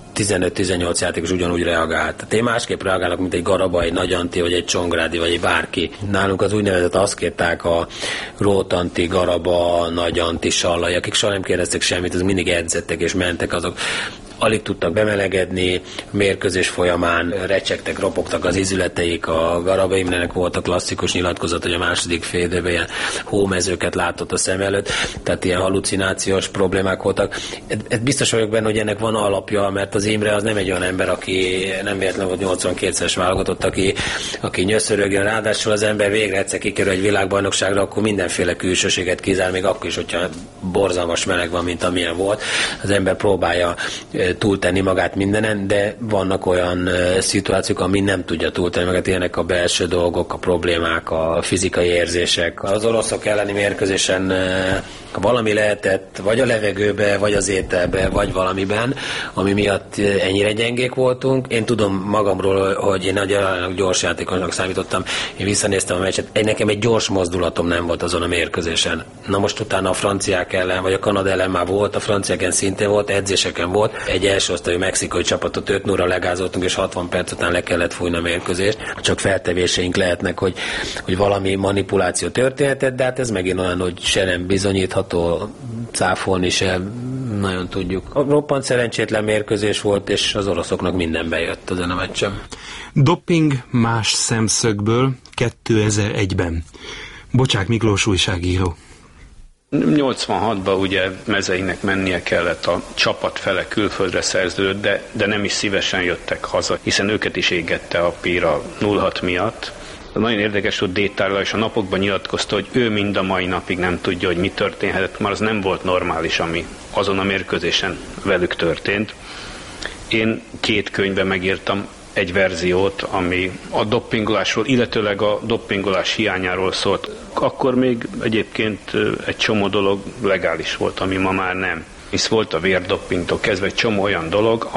15-18 játékos ugyanúgy reagált. Tehát én másképp reagálok, mint egy Garaba, egy Nagy Anti, vagy egy Csongrádi, vagy egy bárki. Nálunk az úgynevezett aszkéták, a Rót Anti, Garaba, Nagy Anti, Sallai, akik soha nem kérdeztek semmit, azok mindig edzettek és mentek, azok alig tudtak bemelegedni, mérkőzés folyamán recsegtek, ropogtak az izületeik, a Garaba Imrének volt a klasszikus nyilatkozat, hogy a második fél időben ilyen hómezőket látott a szem előtt, tehát ilyen halucinációs problémák voltak. Ez biztos vagyok benne, hogy ennek van alapja, mert az Imre az nem egy olyan ember, aki nem véletlenül volt 82-es válogatott, aki nyöszörögjön, ráadásul az ember végre egyszer kikerül egy világbajnokságra, akkor mindenféle külsőséget kizár, még akkor is, hogyha borzalmas meleg van, mint amilyen volt. Az ember próbálja túltenni magát mindenen, de vannak olyan szituációk, ami nem tudja túltenni magát, ilyenek a belső dolgok, a problémák, a fizikai érzések. Az oroszok elleni mérkőzésen valami lehetett, vagy a levegőbe, vagy az ételbe, vagy valamiben, ami miatt ennyire gyengék voltunk. Én tudom magamról, hogy én nagyon gyors játékosnak számítottam. Én visszanéztem a meccset, nekem egy gyors mozdulatom nem volt azon a mérkőzésen. Na most utána a franciák ellen, vagy a Kanada ellen már volt, a franciáken szintén volt, edzéseken volt. Egy első osztályú mexikai csapatot 5-0-ra legázoltunk, és 60 perc után le kellett fújni a mérkőzést. Csak feltevéseink lehetnek, hogy valami manipuláció történhetett, de hát ez megint olyan, hogy se nem bizonyítható, cáfolni se nagyon tudjuk. Roppant szerencsétlen mérkőzés volt, és az oroszoknak minden bejött ezen a meccsen. Doping más szemszögből 2001-ben. Bocsák Miklós újságíró. 86-ban ugye Mezeinek mennie kellett, a csapat fele külföldre szerződött, de nem is szívesen jöttek haza, hiszen őket is égette a Pira 06 miatt. Nagyon érdekes, hogy Détárla és a napokban nyilatkozta, hogy ő mind a mai napig nem tudja, hogy mi történhetett, mert az nem volt normális, ami azon a mérkőzésen velük történt. Én 2 könyvben megírtam egy verziót, ami a doppingolásról, illetőleg a doppingolás hiányáról szólt. Akkor még egyébként egy csomó dolog legális volt, ami ma már nem. Hisz volt a vérdoppingtól kezdve egy csomó olyan dolog,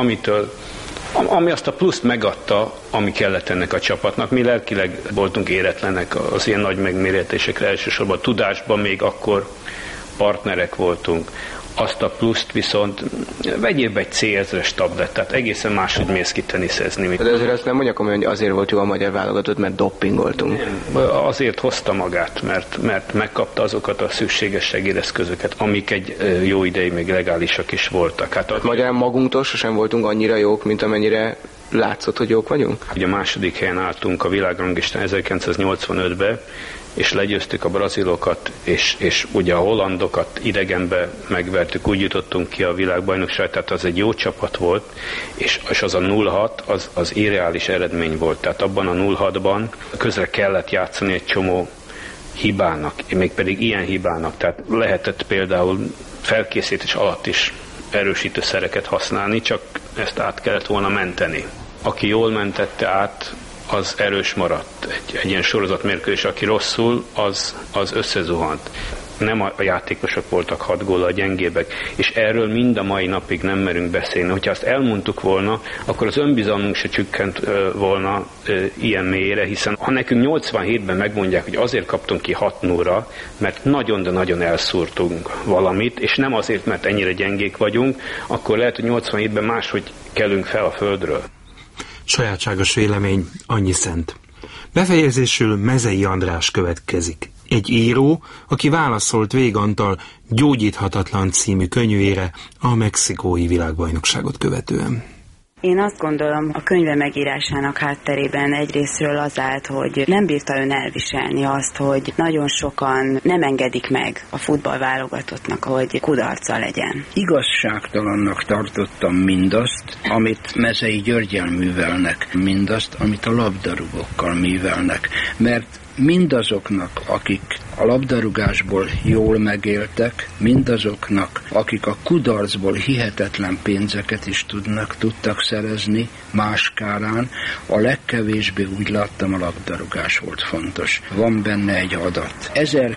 ami azt a pluszt megadta, ami kellett ennek a csapatnak. Mi lelkileg voltunk éretlenek az ilyen nagy megméretésekre, elsősorban a tudásban még akkor partnerek voltunk. Azt a pluszt viszont vegyél be egy C1000-es tablettát, egészen máshogy mész ki teniszezni. De azért azt nem mondja komolyan, hogy azért volt jó a magyar válogatott, mert doppingoltunk. Azért hozta magát, mert megkapta azokat a szükséges segédeszközöket, amik egy jó ideig még legálisak is voltak. Hát magyarán magunktól sosem voltunk annyira jók, mint amennyire látszott, hogy jók vagyunk? Ugye a második helyen álltunk a világranglistán 1985-ben, és legyőztük a brazilokat, és ugye a hollandokat idegenbe megvertük, úgy jutottunk ki a világbajnokság, tehát az egy jó csapat volt, és az a 06, az irreális eredmény volt, tehát abban a 06-ban közre kellett játszani egy csomó hibának, mégpedig ilyen hibának, tehát lehetett például felkészítés alatt is erősítőszereket használni, csak ezt át kellett volna menteni. Aki jól mentette át, az erős maradt. Egy ilyen sorozatmérkőzés, aki rosszul, az összezuhant. Nem a játékosok voltak 6 góllal gyengébbek, és erről mind a mai napig nem merünk beszélni. Hogyha azt elmondtuk volna, akkor az önbizalmunk se csökkent volna ilyen mélyre, hiszen ha nekünk 87-ben megmondják, hogy azért kaptunk ki 6-0-ra, mert nagyon, de nagyon elszúrtunk valamit, és nem azért, mert ennyire gyengék vagyunk, akkor lehet, hogy 87-ben máshogy kelünk fel a földről. Sajátságos vélemény, annyi szent. Befejezésül Mezei András következik. Egy író, aki válaszolt Vég Antal Gyógyíthatatlan című könyvére a mexikói világbajnokságot követően. Én azt gondolom, a könyve megírásának hátterében egyrészről az állt, hogy nem bírta ön elviselni azt, hogy nagyon sokan nem engedik meg a futballválogatottnak, hogy kudarca legyen. Igazságtalannak tartottam mindazt, amit Mezei Györggyel művelnek, mindazt, amit a labdarúgókkal művelnek, mert mindazoknak, akik a labdarúgásból jól megéltek, mindazoknak, akik a kudarcból hihetetlen pénzeket is tudtak szerezni más kárán, a legkevésbé úgy láttam, a labdarúgás volt fontos. Van benne egy adat.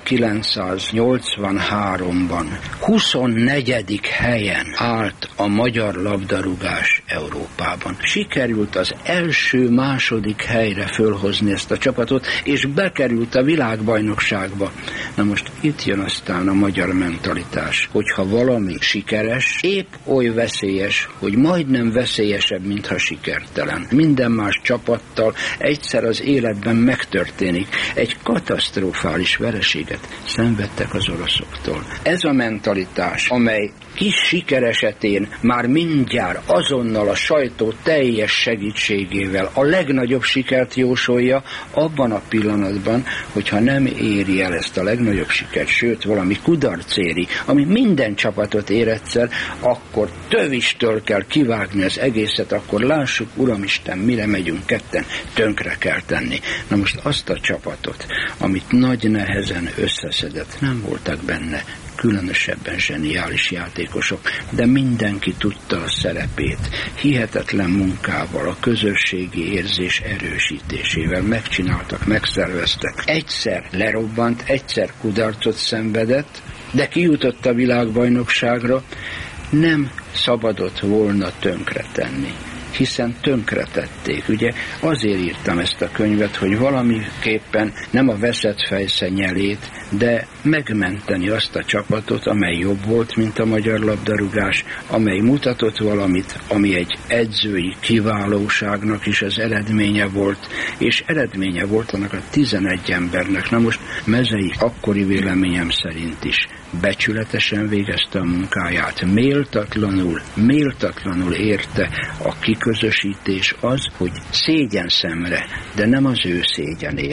1983-ban 24. helyen állt a magyar labdarúgás Európában. Sikerült az első-második helyre fölhozni ezt a csapatot, és bekerült a világbajnokságba. Na most itt jön aztán a magyar mentalitás, hogyha valami sikeres, épp oly veszélyes, hogy majdnem veszélyesebb, mintha sikertelen. Minden más csapattal egyszer az életben megtörténik. Egy katasztrofális vereséget szenvedtek az oroszoktól. Ez a mentalitás, amely kis siker esetén már mindjárt azonnal a sajtó teljes segítségével a legnagyobb sikert jósolja, abban a pillanatban, hogyha nem éri el ezt a legnagyobb sikert, sőt valami kudarc éri, ami minden csapatot ér egyszer, akkor tövistől kell kivágni az egészet, akkor lássuk, Uramisten, mire megyünk ketten, tönkre kell tenni. Na most azt a csapatot, amit nagy nehezen összeszedett, nem voltak benne különösebben zseniális játékosok, de mindenki tudta a szerepét. Hihetetlen munkával, a közösségi érzés erősítésével megcsináltak, megszerveztek. Egyszer lerobbant, egyszer kudarcot szenvedett, de kijutott a világbajnokságra, nem szabadott volna tönkretenni, hiszen tönkretették. Ugye azért írtam ezt a könyvet, hogy valamiképpen nem a veszett fejsze nyelét, de megmenteni azt a csapatot, amely jobb volt, mint a magyar labdarúgás, amely mutatott valamit, ami egy edzői kiválóságnak is az eredménye volt, és eredménye volt annak a 11 embernek. Na most Mezei akkori véleményem szerint is becsületesen végezte a munkáját, méltatlanul érte a kiközösítés az, hogy szégyenszemre, de nem az ő szégyenére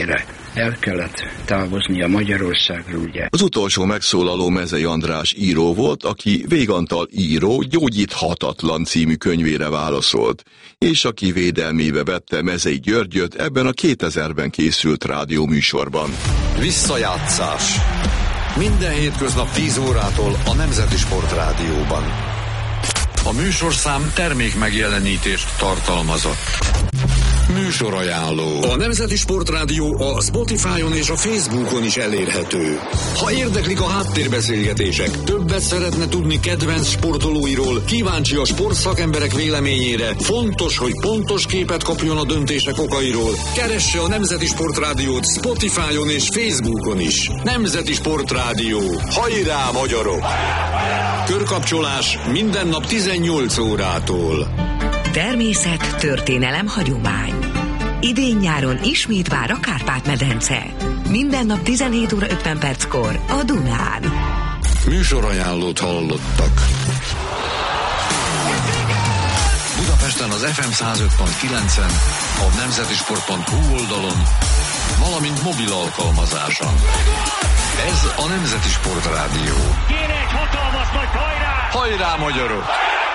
el kellett távoznia Magyarországról, ugye. Az utolsó megszólaló Mezei András író volt, aki Végantal író Gyógyíthatatlan című könyvére válaszolt, és aki védelmébe vette Mezei Györgyöt ebben a 2000-ben készült rádióműsorban. Visszajátszás. Minden hétköznap 10 órától a Nemzeti Sport Rádióban. A műsorszám termék megjelenítést tartalmazott. Műsorajánló. A Nemzeti Sportrádió a Spotify-on és a Facebookon is elérhető. Ha érdeklik a háttérbeszélgetések, többet szeretne tudni kedvenc sportolóiról, kíváncsi a sportszakemberek véleményére, fontos, hogy pontos képet kapjon a döntések okairól, keresse a Nemzeti Sportrádiót Spotify-on és Facebookon is. Nemzeti Sportrádió. Hajrá, magyarok! Körkapcsolás minden nap 18 órától. Természet, történelem, hagyomány. Idén-nyáron ismét vár a Kárpát-medence. Minden nap 17 óra 50 perckor a Dunán. Műsorajánlót hallottak. Budapesten az FM 105.9-en, a nemzetisport.hu oldalon, valamint mobil alkalmazáson. Ez a Nemzeti Sport Rádió. Kéne egy hatalmas nagy hajrá! Hajrá, magyarok!